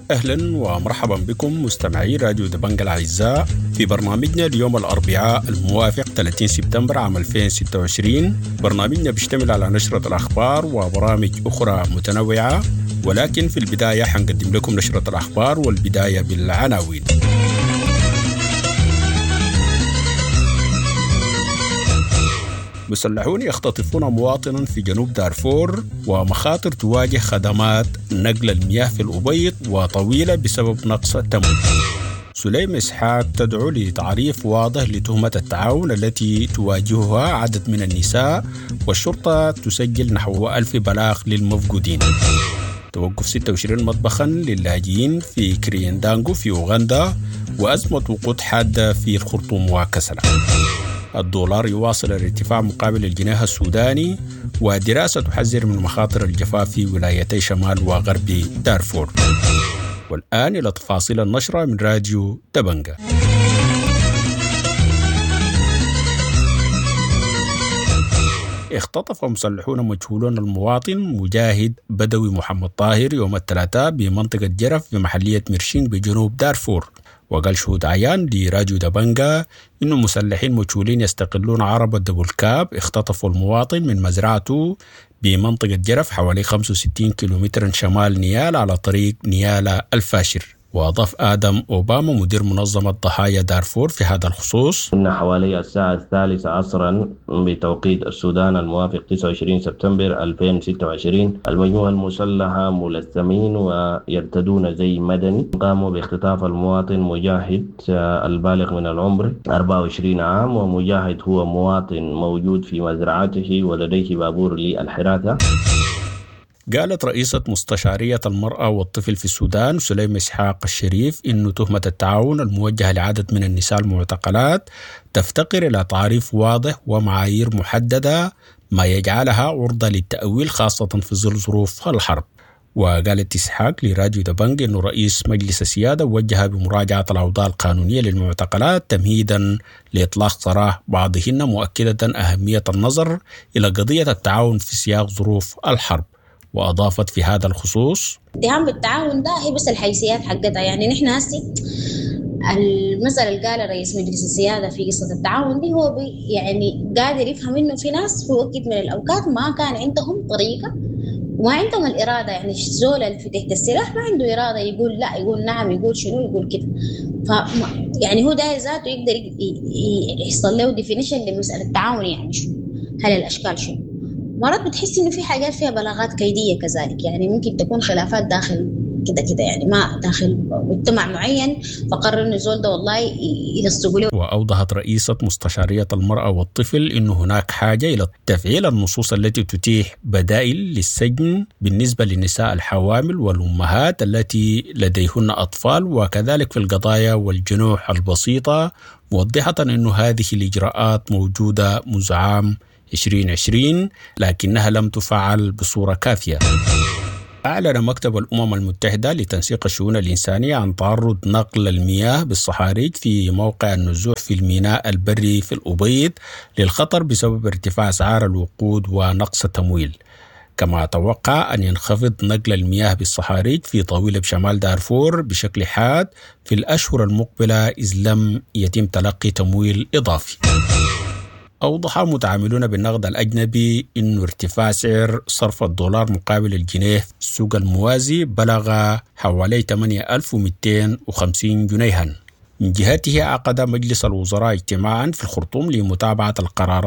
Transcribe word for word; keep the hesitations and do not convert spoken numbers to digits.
أهلا ومرحبا بكم مستمعي راديو دبنجة الأعزاء في برنامجنا اليوم الأربعاء الموافق ثلاثين سبتمبر عام ألفين وستة وعشرين. برنامجنا بيشتمل على نشرة الأخبار وبرامج أخرى متنوعة، ولكن في البداية حنقدم لكم نشرة الأخبار والبداية بالعناوين. مسلحون يختطفون مواطنا في جنوب دارفور، ومخاطر تواجه خدمات نقل المياه في الأبيض وطويلة بسبب نقص التمويل. سليم إسحاق تدعو لتعريف واضح لتهمة التعاون التي تواجهها عدد من النساء، والشرطة تسجل نحو ألف بلاغ للمفقودين. توقف ستة وعشرين مطبخا للاجئين في كريندانغو في أوغندا، وأزمة وقود حادة في الخرطوم وكسلا. الدولار يواصل الارتفاع مقابل الجنيه السوداني، ودراسة تحذر من مخاطر الجفاف في ولايتي شمال وغرب دارفور. والآن إلى تفاصيل النشرة من راديو دبنجة. اختطف مسلحون مجهولون المواطن مجاهد بدوي محمد طاهر يوم الثلاثاء بمنطقة جرف بمحلية ميرشينغ بجنوب دارفور. وقال شهود عيان لراديو دبنجة إنه مسلحين مجهولين يستقلون عربة دبولكاب اختطفوا المواطن من مزرعته بمنطقة جرف حوالي خمسة وستين كيلومتر شمال نيال على طريق نيالا الفاشر. وأضاف آدم أوباما مدير منظمة ضحايا دارفور في هذا الخصوص إن حوالي الساعة الثالثة عصرا بتوقيت السودان الموافق تسعة وعشرين سبتمبر ألفين وستة وعشرين المجموعة المسلحة ملثمين ويرتدون زي مدني قاموا باختطاف المواطن مجاهد البالغ من العمر أربعة وعشرين عام. ومجاهد هو مواطن موجود في مزرعته ولديه بابور للحراثة. قالت رئيسة مستشارية المرأة والطفل في السودان سليم إسحاق الشريف إنه تهمة التعاون الموجهة لعدد من النساء المعتقلات تفتقر إلى تعريف واضح ومعايير محددة ما يجعلها عرضة للتأويل خاصة في ظل ظروف الحرب. وقالت إسحاق لراديو دبنج إنه رئيس مجلس السيادة وجه بمراجعة الأوضاع القانونية للمعتقلات تمهيدا لإطلاق سراح بعضهن، مؤكدة أهمية النظر إلى قضية التعاون في سياق ظروف الحرب. وأضافت في هذا الخصوص اتهام بالتعاون ده هي بس الحيثيات حقتها. يعني نحن هسي المثل اللي قال رئيس مجلس السيادة في قصة التعاون دي هو بي يعني قادر يفهم إنه في ناس في وقت من الأوقات ما كان عندهم طريقة وما عندهم الإرادة. يعني زول اللي في تحت السلاح ما عنده إرادة يقول لا، يقول نعم، يقول شنو، يقول كده. ف يعني هو ده ذاته يقدر يحصل له ديفينيشن لمسألة التعاون. يعني شو هل الأشكال شنو؟ مرات بتحس إنه في حاجات فيها بلاغات كيدية كذلك. يعني ممكن تكون خلافات داخل كده كده، يعني ما داخل مجتمع معين فقرر إنه زول ده والله يلصقوا له. وأوضحت رئيسة مستشارية المرأة والطفل إنه هناك حاجة إلى تفعيل النصوص التي تتيح بدائل للسجن بالنسبة للنساء الحوامل والأمهات التي لديهن أطفال، وكذلك في القضايا والجنوح البسيطة، موضحة إنه هذه الإجراءات موجودة منذ عام عشرين عشرين لكنها لم تفعل بصورة كافية. أعلن مكتب الأمم المتحدة لتنسيق الشؤون الإنسانية عن تعرض نقل المياه بالصحاريج في موقع النزوح في الميناء البري في الأبيض للخطر بسبب ارتفاع أسعار الوقود ونقص التمويل. كما توقع أن ينخفض نقل المياه بالصحاريج في طويلة بشمال دارفور بشكل حاد في الأشهر المقبلة إذ لم يتم تلقي تمويل إضافي. أوضح متعاملون بالنقد الأجنبي أن ارتفاع سعر صرف الدولار مقابل الجنيه في السوق الموازي بلغ حوالي ثمانية آلاف ومئتين وخمسين جنيها. من جهته عقد مجلس الوزراء اجتماعا في الخرطوم لمتابعة القرارات